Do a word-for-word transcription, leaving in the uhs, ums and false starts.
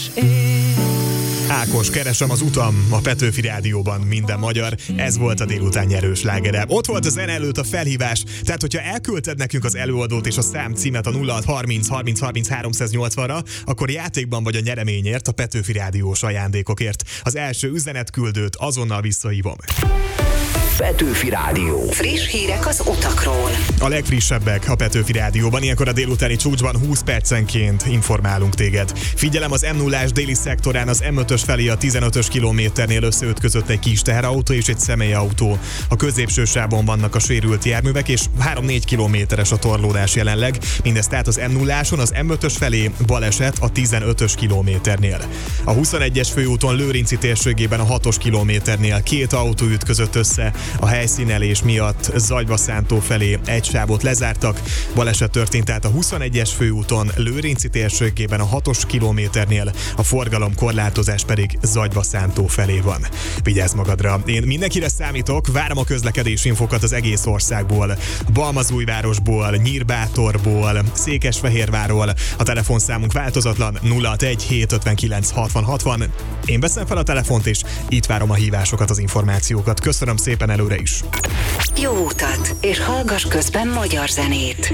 Ákos, keresem az utam a Petőfi Rádióban, minden magyar. Ez volt a délután nyerős slágere. Ott volt a zene előtt a felhívás, tehát hogyha elküldted nekünk az előadót és a számcímet a nulla hat harminc harminc harminc háromszáznyolcvanra, akkor játékban vagy a nyereményért, a Petőfi Rádiós ajándékokért. Az első üzenetküldőt azonnal visszahívom. Petőfi Rádió. Friss hírek az utakról. A legfrissebbek a Petőfi Rádióban, ilyenkor a délutáni csúcsban húsz percenként informálunk téged. Figyelem, az M nullás déli szektorán az M ötös felé a tizenötös kilométernél összeütközött egy kis teherautó és egy személyautó. A középső sávon vannak a sérült járművek, és három-négy kilométeres a torlódás jelenleg. Mindez tehát az M nulláson, az M ötös felé baleset a tizenötös kilométernél. A huszonegyes főúton Lőrinci térségében a hatos kilométernél két autó ütközött össze. A helyszínelés miatt Zagyvaszántó felé egy sávot lezártak. Baleset történt tehát a huszonegyes főúton Lőrinci térségében a hatos kilométernél, a forgalomkorlátozás pedig Zagyvaszántó felé van. Vigyázz magadra! Én mindenkire számítok, várom a közlekedési infokat az egész országból. Balmazújvárosból, Nyírbátorból, Székesfehérvárról. A telefonszámunk változatlan nulla hatvanegy hétszázötvenkilenc hatvan hatvan. Én veszem fel a telefont, és itt várom a hívásokat, az információkat. Köszönöm szépen előre is! Jó utat, és hallgass közben magyar zenét!